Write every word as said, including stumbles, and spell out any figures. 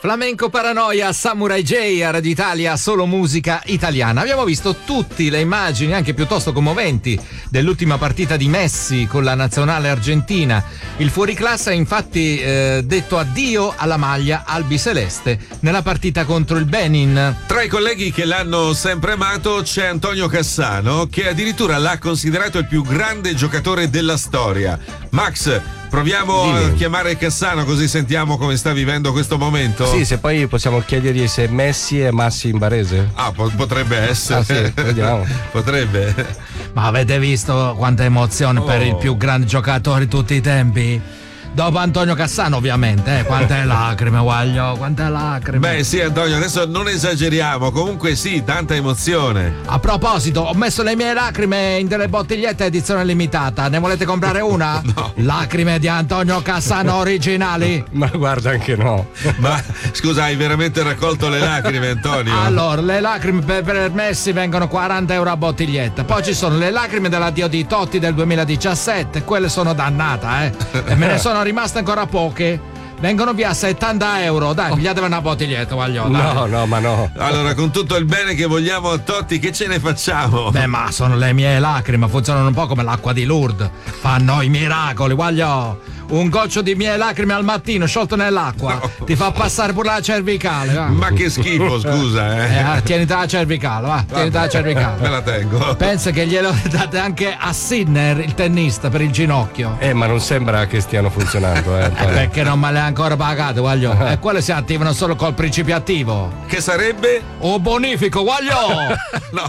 Flamenco Paranoia, Samurai J a Radio Italia, solo musica italiana. Abbiamo visto tutte le immagini, anche piuttosto commoventi, dell'ultima partita di Messi con la nazionale argentina. Il fuoriclasse ha infatti eh, detto addio alla maglia albiceleste nella partita contro il Benin. Tra i colleghi che l'hanno sempre amato c'è Antonio Cassano, che addirittura l'ha considerato il più grande giocatore della storia. Max, proviamo Dimmi. a chiamare Cassano così sentiamo come sta vivendo questo momento. Sì, se poi possiamo chiedergli se Messi è Massi in barese. Ah, po- potrebbe essere. Ah, sì, vediamo. Potrebbe. Ma avete visto quanta emozione Oh. per il più grande giocatore di tutti i tempi? Dopo Antonio Cassano, ovviamente, eh? Quante lacrime, guaglio, quante lacrime. Beh sì, Antonio, adesso non esageriamo, comunque sì, tanta emozione. A proposito, ho messo le mie lacrime in delle bottigliette edizione limitata. Ne volete comprare una? No. Lacrime di Antonio Cassano originali. Ma guarda, anche no. Ma scusa, hai veramente raccolto le lacrime, Antonio? Allora, le lacrime per, per Messi vengono quaranta euro a bottiglietta. Poi ci sono le lacrime dell'addio di Totti del duemiladiciassette, quelle sono dannata, eh. E me ne sono rimaste ancora poche. Vengono via settanta euro. Dai, pigliatemi una bottiglietta, voglio. No, no, ma no. Allora, con tutto il bene che vogliamo a Totti, che ce ne facciamo? Beh, ma sono le mie lacrime, funzionano un po' come l'acqua di Lourdes. Fanno i miracoli, voglio. Un goccio di mie lacrime al mattino sciolto nell'acqua No. ti fa passare pure la cervicale, va. Ma che schifo, scusa, eh. Eh, tieniti la cervicale, va, tieniti la cervicale. Me la tengo. Pensa che glielo date anche a Sinner, il tennista, per il ginocchio. Eh, ma non sembra che stiano funzionando, eh. Eh, Antonio. perché non me le ha ancora pagate, voglio. E quelle si attivano solo col principio attivo. Che sarebbe? O bonifico, voglio! No.